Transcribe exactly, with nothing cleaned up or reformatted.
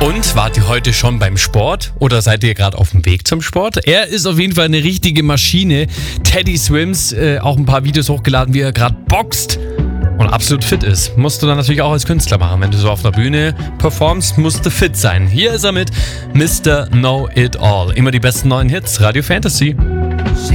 Und wart ihr heute schon beim Sport oder seid ihr gerade auf dem Weg zum Sport? Er ist auf jeden Fall eine richtige Maschine. Teddy Swims, äh, auch ein paar Videos hochgeladen, wie er gerade boxt und absolut fit ist. Musst du dann natürlich auch als Künstler machen. Wenn du so auf der Bühne performst, musst du fit sein. Hier ist er mit Mister Know It All. Immer die besten neuen Hits, Radio Fantasy.